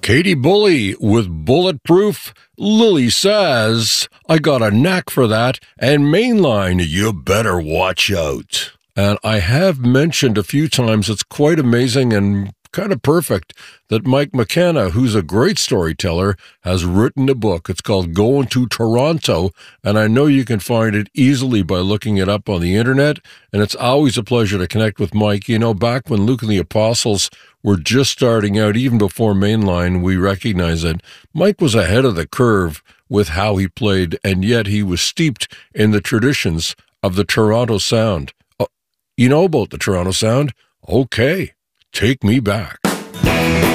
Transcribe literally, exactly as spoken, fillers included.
Katie Bully with Bulletproof. Lily says, I got a knack for that. And Mainline, you better watch out. And I have mentioned a few times, it's quite amazing and kind of perfect that Mike McKenna, who's a great storyteller, has written a book. It's called Going to Toronto, and I know you can find it easily by looking it up on the internet, and it's always a pleasure to connect with Mike. You know, back when Luke and the Apostles were just starting out, even before Mainline, we recognize that Mike was ahead of the curve with how he played, and yet he was steeped in the traditions of the Toronto sound. Uh, you know about the Toronto sound? Okay. Take me back.